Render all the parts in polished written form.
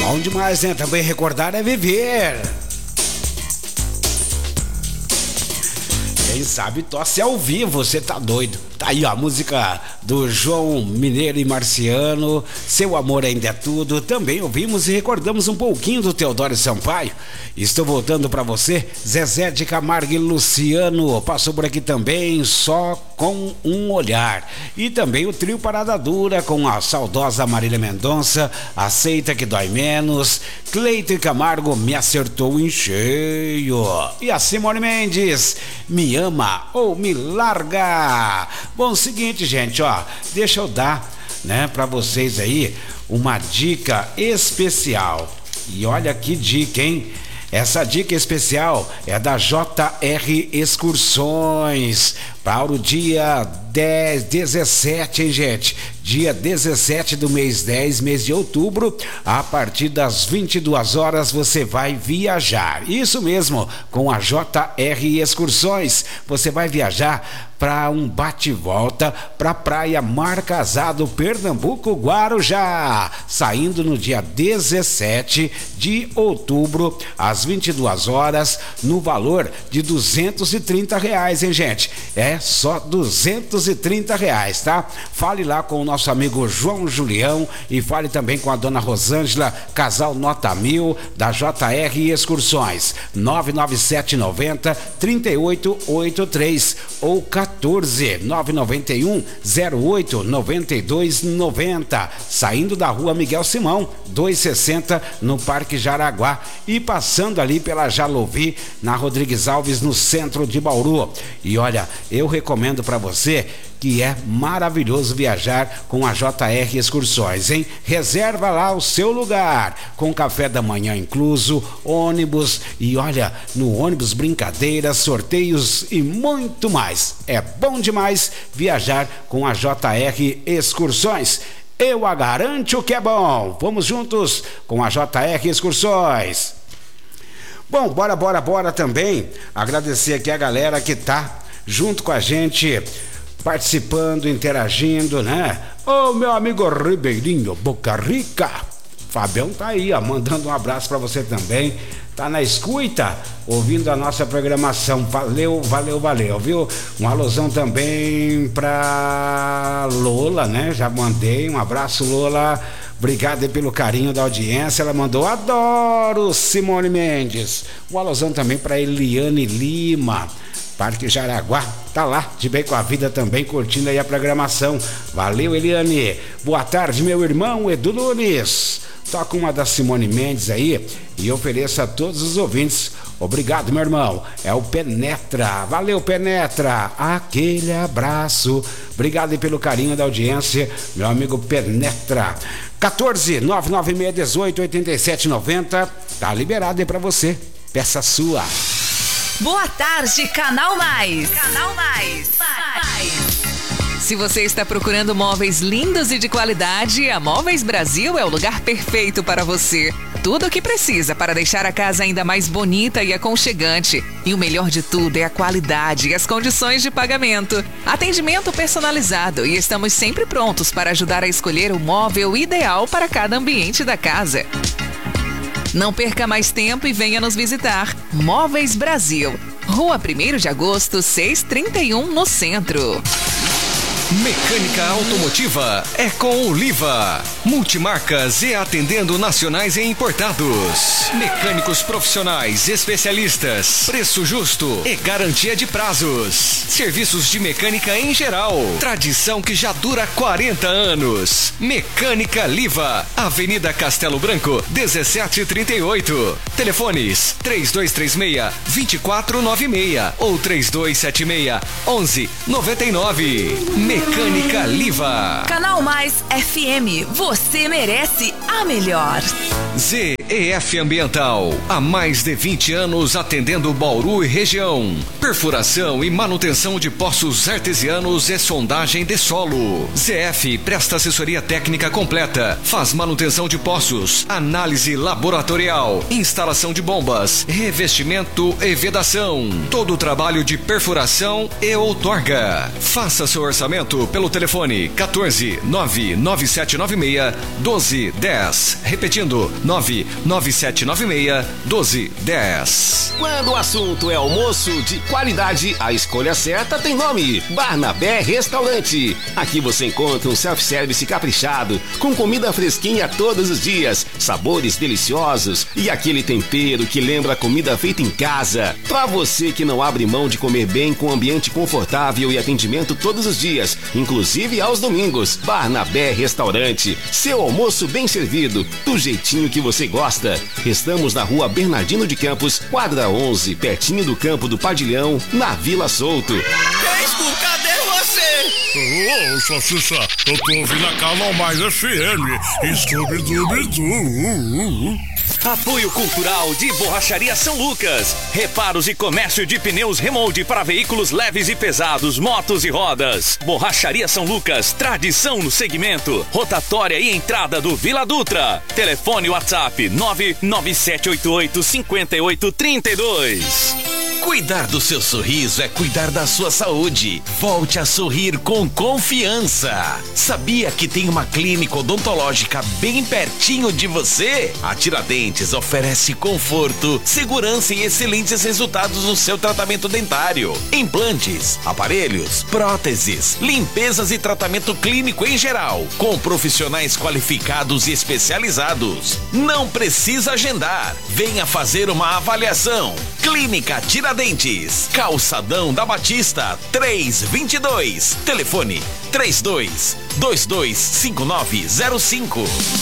Bom demais, né? Também recordar é viver. Quem sabe tosse ao vivo, você tá doido. Tá aí ó, a música do João Mineiro e Marciano, Seu Amor Ainda É Tudo. Também ouvimos e recordamos um pouquinho do Teodoro Sampaio. Estou voltando pra você, Zezé de Camargo e Luciano. Passou por aqui também, Só com um Olhar. E também o trio Parada Dura com a saudosa Marília Mendonça, Aceita que Dói Menos. Cleito e Camargo, Me Acertou em Cheio. E a Simone Mendes, Me Ama ou Me Larga. Bom, seguinte, gente, ó, deixa eu dar, né, pra vocês aí uma dica especial. E olha que dica, hein? Essa dica especial é da JR Excursões para o dia 17, hein, gente? Dia 17 do mês 10, mês de outubro, a partir das 22 horas você vai viajar. Isso mesmo, com a JR Excursões. Você vai viajar para um bate-volta para a Praia Mar Casado, Pernambuco, Guarujá, saindo no dia 17 de outubro, às 22 horas, no valor de R$230, hein, gente? É só R$230, tá? Fale lá com o nosso amigo João Julião e fale também com a dona Rosângela, casal nota 1000 da JR Excursões, 99790-3883 ou 14-991-08-9290, saindo da rua Miguel Simão, 260, no Parque Jaraguá, e passando ali pela Jalovi, na Rodrigues Alves, no centro de Bauru. E olha, eu recomendo para você que é maravilhoso viajar com a JR Excursões, hein? Reserva lá o seu lugar, com café da manhã incluso, ônibus e olha, no ônibus brincadeiras, sorteios e muito mais. É bom demais viajar com a JR Excursões. Eu a garanto que é bom. Vamos juntos com a JR Excursões. Bom, bora também agradecer aqui a galera que tá junto com a gente, participando, interagindo, né? Ô, meu amigo Ribeirinho, Boca Rica. Fabião tá aí, ó, mandando um abraço pra você também. Tá na escuta, ouvindo a nossa programação. Valeu, viu? Um alusão também pra Lola, né? Já mandei, um abraço, Lola. Obrigado aí pelo carinho da audiência. Ela mandou, adoro Simone Mendes. Um alusão também pra Eliane Lima, Parque Jaraguá, tá lá, de bem com a vida também, curtindo aí a programação. Valeu, Eliane. Boa tarde, meu irmão Edu Nunes. Toca uma da Simone Mendes aí e ofereço a todos os ouvintes. Obrigado, meu irmão. É o Penetra. Valeu, Penetra. Aquele abraço. Obrigado aí pelo carinho da audiência, meu amigo Penetra. 14-996-18-87-90. Tá liberado aí pra você. Peça sua. Boa tarde, Canal Mais. Canal Mais. Se você está procurando móveis lindos e de qualidade, a Móveis Brasil é o lugar perfeito para você. Tudo o que precisa para deixar a casa ainda mais bonita e aconchegante. E o melhor de tudo é a qualidade e as condições de pagamento. Atendimento personalizado e estamos sempre prontos para ajudar a escolher o móvel ideal para cada ambiente da casa. Não perca mais tempo e venha nos visitar. Móveis Brasil, Rua 1º de Agosto, 631, no centro. Mecânica automotiva é com o Liva. Multimarcas e atendendo nacionais e importados. Mecânicos profissionais, especialistas, preço justo e garantia de prazos. Serviços de mecânica em geral. Tradição que já dura 40 anos. Mecânica Liva, Avenida Castelo Branco, 1738. Telefones 3236-2496 ou 3276-1199. Mecânica Liva. Canal Mais FM, você merece a melhor. ZEF Ambiental, há mais de 20 anos atendendo Bauru e região. Perfuração e manutenção de poços artesianos e sondagem de solo. ZF presta assessoria técnica completa, faz manutenção de poços, análise laboratorial, instalação de bombas, revestimento e vedação. Todo o trabalho de perfuração e outorga. Faça seu orçamento atendimento pelo telefone 14 99796 1210. Repetindo, 99796 1210. Quando o assunto é almoço de qualidade, a escolha certa tem nome: Barnabé Restaurante. Aqui você encontra um self-service caprichado, com comida fresquinha todos os dias, sabores deliciosos e aquele tempero que lembra a comida feita em casa. Pra você que não abre mão de comer bem, com ambiente confortável e atendimento todos os dias, inclusive aos domingos. Barnabé Restaurante, seu almoço bem servido, do jeitinho que você gosta. Estamos na rua Bernardino de Campos, quadra 11, pertinho do campo do Padilhão, na Vila Souto. Crespo, cadê você? Ô, Salsicha, eu tô ouvindo a Canal Mais FM. Scooby-Dooby-Doo. Apoio Cultural de Borracharia São Lucas. Reparos e comércio de pneus remold para veículos leves e pesados, motos e rodas. Borracharia São Lucas, tradição no segmento. Rotatória e entrada do Vila Dutra. Telefone WhatsApp 997885832. Cuidar do seu sorriso é cuidar da sua saúde. Volte a sorrir com confiança. Sabia que tem uma clínica odontológica bem pertinho de você? A Tiradentes oferece conforto, segurança e excelentes resultados no seu tratamento dentário. Implantes, aparelhos, próteses, limpezas e tratamento clínico em geral, com profissionais qualificados e especializados. Não precisa agendar. Venha fazer uma avaliação. Clínica Tiradentes, Calçadão da Batista, 322. Telefone 32225905.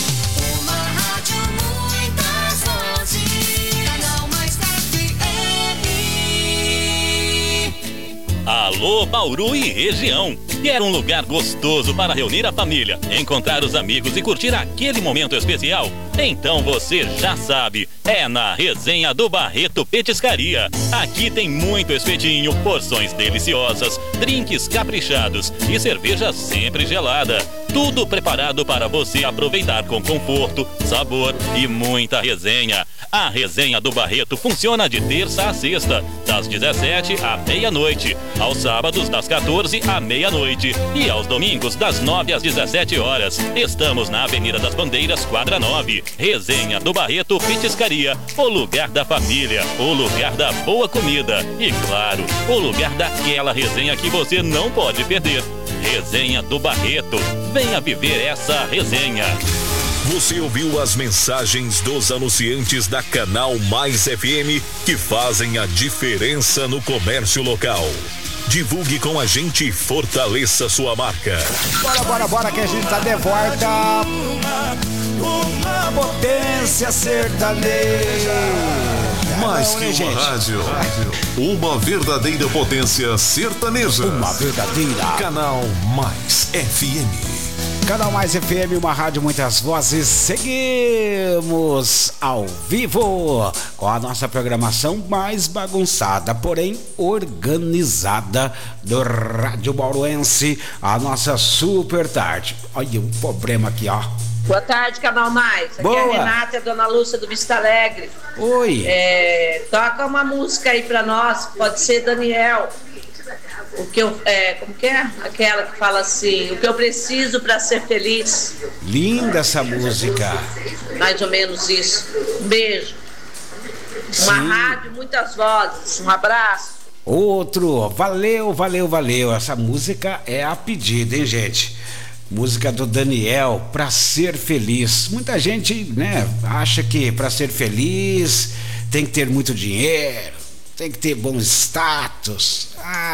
Alô, Bauru e região. Quer um lugar gostoso para reunir a família, encontrar os amigos e curtir aquele momento especial? Então você já sabe, é na Resenha do Barreto Petiscaria. Aqui tem muito espetinho, porções deliciosas, drinks caprichados e cerveja sempre gelada. Tudo preparado para você aproveitar com conforto, sabor e muita resenha. A Resenha do Barreto funciona de terça a sexta, das 17 à meia-noite, aos sábados das 14 à meia-noite e aos domingos das 9 às 17 horas. Estamos na Avenida das Bandeiras, quadra 9. Resenha do Barreto Petiscaria, o lugar da família, o lugar da boa comida e, claro, o lugar daquela resenha que você não pode perder. Resenha do Barreto. Venha viver essa resenha. Você ouviu as mensagens dos anunciantes da Canal Mais FM que fazem a diferença no comércio local. Divulgue com a gente e fortaleça sua marca. Bora que a gente tá de volta. Uma potência sertaneja. Mais que uma rádio, uma verdadeira potência sertaneja. Uma verdadeira. Canal Mais FM. Canal Mais FM, uma rádio, muitas vozes. Seguimos ao vivo com a nossa programação mais bagunçada, porém organizada do Rádio Bauruense, a nossa super tarde. Olha o problema aqui, ó. Boa tarde, Canal Mais. Aqui Boa. é a Renata e a Dona Lúcia do Vista Alegre. Oi. Toca uma música aí pra nós, pode ser Daniel. O que eu, como que é? Aquela que fala assim, o que eu preciso pra ser feliz. Linda essa música. Mais ou menos isso. Um beijo. Sim. Uma rádio, muitas vozes. Um abraço. Outro. Valeu. Essa música é a pedida, hein, gente? Música do Daniel, Pra Ser Feliz. Muita gente, né, acha que pra ser feliz tem que ter muito dinheiro, tem que ter bom status.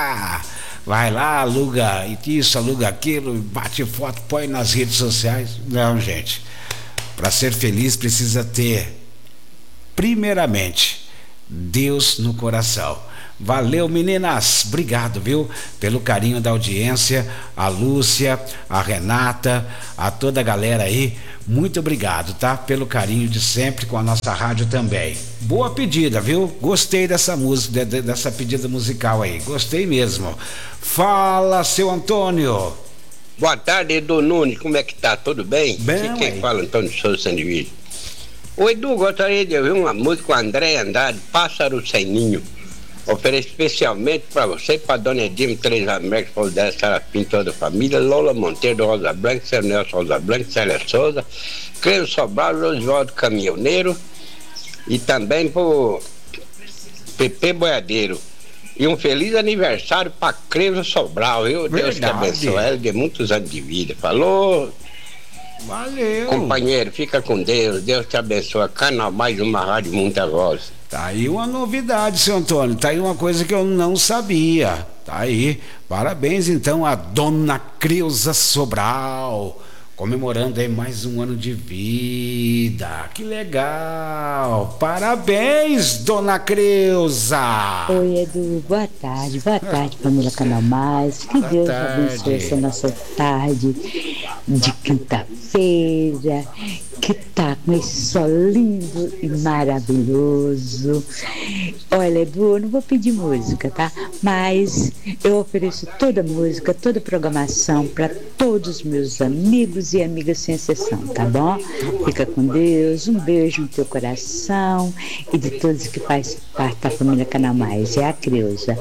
Vai lá, aluga isso, aluga aquilo, bate foto, põe nas redes sociais. Não, gente. Pra ser feliz precisa ter, primeiramente, Deus no coração. Valeu, meninas, obrigado, viu, pelo carinho da audiência, a Lúcia, a Renata, a toda a galera aí, muito obrigado, tá, pelo carinho de sempre com a nossa rádio também. Boa pedida, viu, gostei dessa música, dessa pedida musical aí, gostei mesmo. Fala, seu Antônio. Boa tarde, Edu Nunes, como é que tá, tudo bem? Bem, quem fala, Antônio Souza Sandivício. Ô Edu, gostaria de ouvir uma música com André Andrade, Pássaro Sem Ninho. Ofereço especialmente para você, para Dona Edima, 3 Américas, Paulo 10, Sarapim, toda a família, Lola Monteiro, Rosa Blanca, Seu Nelson Rosa Blanca, Célia Souza, Cleio Sobral, Rosvaldo Caminhoneiro e também pro Pepe Boiadeiro. E um feliz aniversário para Cleio Sobral, viu? Deus te abençoe, ela de muitos anos de vida. Falou? Valeu. Companheiro, fica com Deus, Deus te abençoe. Canal Mais, uma rádio, muita voz. Tá aí uma novidade, seu Antônio, tá aí uma coisa que eu não sabia. Tá aí, parabéns então a Dona Creuza Sobral, comemorando aí mais um ano de vida. Que legal, parabéns, Dona Creuza. Oi, Edu, boa tarde, família Canal Mais. Que Deus abençoe essa nossa tarde de quinta-feira, que tá com esse sol lindo e maravilhoso. Olha, Edu, eu não vou pedir música, tá? Mas eu ofereço toda música, toda programação para todos os meus amigos e amigas sem exceção, tá bom? Fica com Deus, um beijo no teu coração e de todos que fazem parte da família Canal Mais. É a Creuza.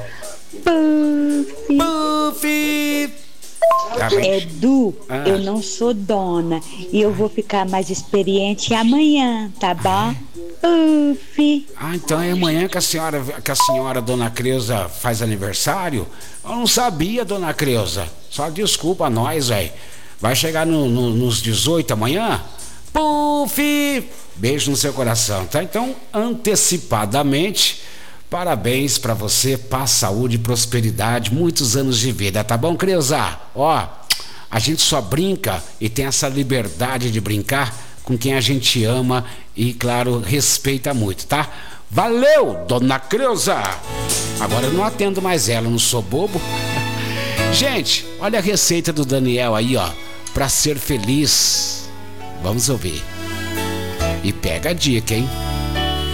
Puff! Edu, eu não sou dona e eu vou ficar mais experiente amanhã, tá bom? Então é amanhã que a senhora Dona Creuza faz aniversário? Eu não sabia, Dona Creuza. Só desculpa a nós, velho. Vai chegar nos 18 amanhã? Puf! Beijo no seu coração, tá? Então, antecipadamente, parabéns pra você, paz, saúde, prosperidade, muitos anos de vida, tá bom, Creuza? Ó, a gente só brinca e tem essa liberdade de brincar com quem a gente ama e, claro, respeita muito, tá? Valeu, Dona Creuza! Agora eu não atendo mais ela, eu não sou bobo. Gente, olha a receita do Daniel aí, ó, pra ser feliz. Vamos ouvir. E pega a dica, hein?